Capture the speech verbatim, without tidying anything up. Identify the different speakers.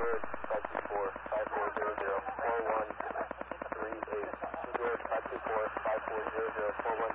Speaker 1: George, five two four, five four zero zero, four one three eight. George, five two four, five four zero zero, four one